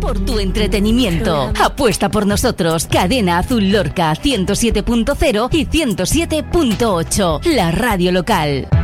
por tu entretenimiento. Apuesta por nosotros. Cadena Azul Lorca 107.0 y 107.8. La radio local.